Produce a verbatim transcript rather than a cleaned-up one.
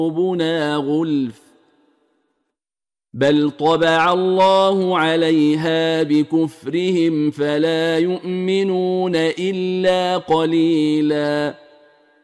قلوبنا غلف بل طبع الله عليها بكفرهم فلا يؤمنون إلا قليلاً